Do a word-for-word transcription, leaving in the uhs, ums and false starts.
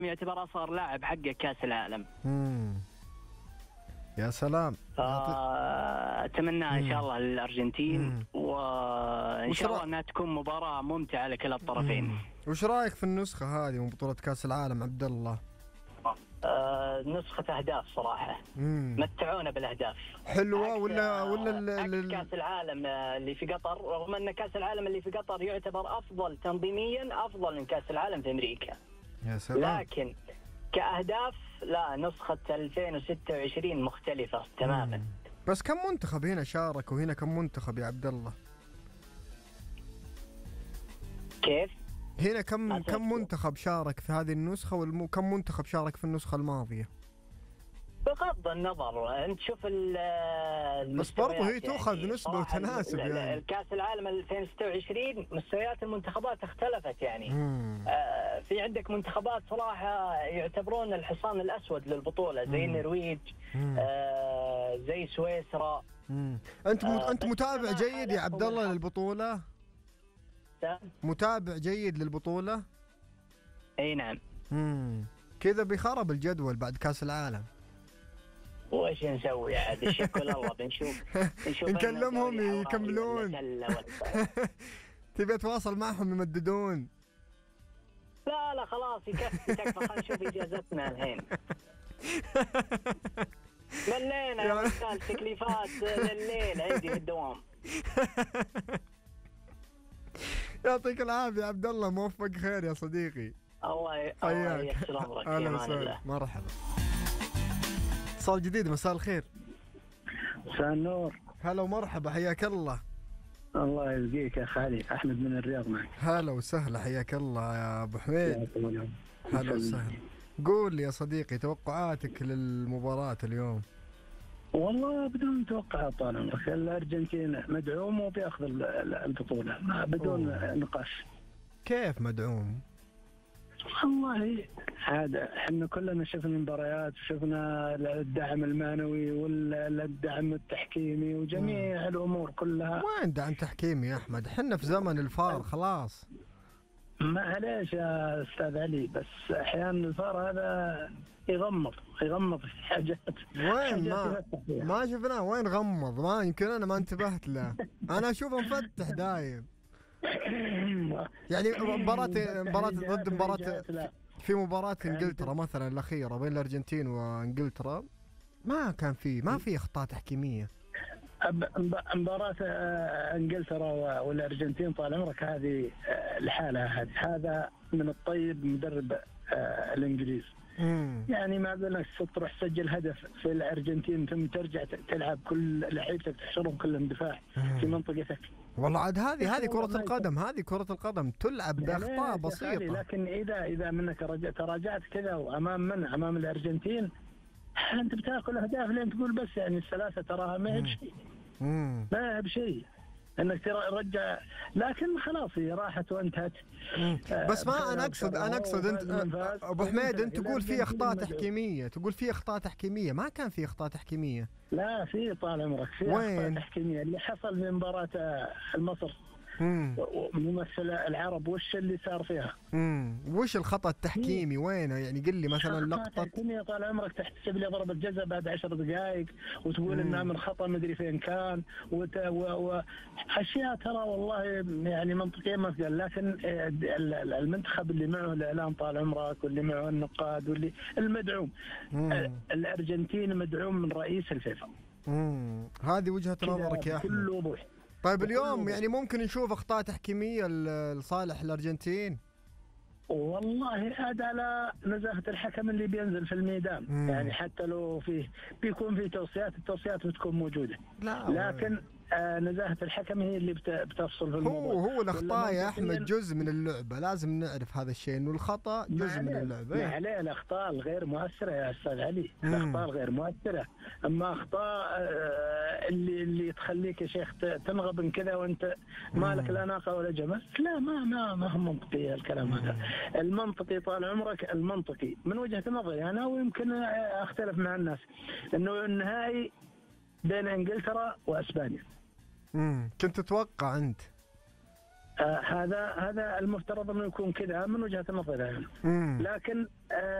يعتبر أصغر لاعب حقق كأس العالم. امم يا سلام. أتمنى إن شاء الله للأرجنتين، وإن شاء الله أنها تكون مباراة ممتعة لكلا الطرفين. مم. وش رأيك في النسخة هذه من بطولة كأس العالم عبد الله؟ آه نسخة أهداف صراحة. مم. متعونا بالأهداف. حلوة ولا ولا ال كأس العالم اللي في قطر، رغم أن كأس العالم اللي في قطر يعتبر أفضل تنظيميا أفضل من كأس العالم في أمريكا. يا سلام. لكن كأهداف لا، نسخة ألفين وستة وعشرين مختلفة تماما. مم. بس كم منتخب هنا شارك وهنا كم منتخب يا عبد الله؟ كيف؟ هنا كم كم منتخب شارك في هذه النسخة وكم منتخب شارك في النسخة الماضية؟ بغض النظر انت شوف المستويات، بس برضه هي تأخذ يعني نسبة وتناسب. يعني الكاس العالم ألفين وستة وعشرين مستويات المنتخبات اختلفت يعني. آه في عندك منتخبات صراحة يعتبرون الحصان الأسود للبطولة زي النرويج، آه زي سويسرا. مم. انت آه انت متابع جيد يا عبد الله للبطولة؟ متابع جيد للبطولة؟ اي نعم. امم كذا بيخرب الجدول بعد كاس العالم. وش نسوي عاد؟ الشكل الله بنشوف نشوف نكلمهم يكملون. تبي اتواصل معهم يمددون؟ لا لا خلاص يكفي تكفى، خلينا نشوف اجازتنا الحين. ملينا يا رجال، تكليفات لليل عندي في الدوام. يعطيك العافية عبد الله، موفق خير يا صديقي. الله الله ييسر امرك. اهلا وسهلا. مرحبا. اتصال جديد. مساء الخير. مساء النور. هلا ومرحبا، حياك الله. الله يسقيك يا خالي، احمد من الرياض معك. هلا وسهلا، حياك الله يا ابو حميد. هلا وسهلا. قول لي يا صديقي توقعاتك للمباراة اليوم. والله بدون توقعات طال عمرك، الارجنتين مدعوم وبياخذ البطولة بدون أوه. نقاش. كيف مدعوم؟ والله هذا احنا كلنا شفنا المباريات وشفنا الدعم المعنوي والدعم التحكيمي وجميع مم. الامور كلها. وين دعم تحكيمي يا احمد؟ حنا في زمن الفار خلاص. معليش يا استاذ علي، بس احيانا الفار هذا يغمض يغمض في حاجات. وين ما ما شفناه؟ وين غمض؟ ما يمكن انا ما انتبهت له. انا اشوفه مفتح دايم. يعني مباراة مباراة ضد مباراة في مباراة انجلترا مثلا الأخيرة بين الأرجنتين وانجلترا ما كان في ما في أخطاء تحكيمية. مباراة انجلترا والأرجنتين طال عمرك هذه الحالة هذه، هذا من الطيب مدرب الإنجليز. مم. يعني ما بالك تروح تسجل هدف في الأرجنتين ثم ترجع تلعب كل لعيبتك تحشرهم كلهم دفاع في منطقتك. والله عاد هذه هذه كرة القدم، هذه كرة القدم تلعب بأخطاء بسيطة. لكن إذا إذا منك تراجعت كذا وأمام من أمام الأرجنتين أنت بتاكل أهداف لين تقول بس يعني الثلاثة تراها ما هي بشيء، ما هي بشيء انك ترجع، لكن خلاص هي راحت وانتهت. بس ما انا اقصد انا اقصد انت ابو حميد انت تقول في اخطاء تحكيميه، تقول في اخطاء تحكيميه، ما كان في اخطاء تحكيميه. لا في طال عمرك في اخطاء تحكيميه اللي حصل في مباراه المصر ممثل العرب، وش اللي صار فيها؟ امم وش الخطأ التحكيمي وينه؟ يعني قل لي مثلا لقطة تحكيمية طال عمرك تحتسب لي ضربة جزاء بعد عشر دقائق وتقول انها من خطأ مدري فين كان وت... و... و... اشياء ترى والله يعني منطقيا ما تقال، لكن المنتخب اللي معه الاعلام طال عمرك واللي معه النقاد واللي المدعوم مم. الارجنتين مدعوم من رئيس الفيفا. امم هذه وجهة نظرك يا احمد بكل وضوح. طيب اليوم يعني ممكن نشوف اخطاء تحكيميه لصالح الارجنتين؟ والله هذا على نزاهة الحكم اللي بينزل في الميدان. مم. يعني حتى لو فيه بيكون فيه توصيات، التوصيات بتكون موجودة، لا لكن آه نزاهة الحكم هي اللي بتفصل في الموضوع. هو هو الاخطاء يا احمد جزء من اللعبة، لازم نعرف هذا الشيء انه الخطأ جزء من اللعبة. ما عليه الاخطاء الغير مؤثرة يا استاذ علي، مم. الاخطاء الغير مؤثرة، اما اخطاء آه اللي اللي تخليك يا شيخ تنغب من كذا وانت مالك لا ناقة ولا جمل، لا ما ما ما هو منطقي الكلام هذا. المنطقي طال عمرك المنطقي من وجهة نظري انا، ويمكن اختلف مع الناس، انه النهائي بين انجلترا واسبانيا. امم كنت تتوقع انت؟ آه هذا هذا المفترض انه يكون كذا من وجهه نظري، لكن آه